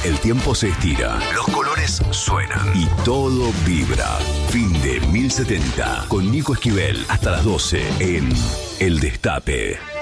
El tiempo se estira, los colores suenan y todo vibra. Fin de 1070 con Nico Esquivel hasta las 12 en El Destape.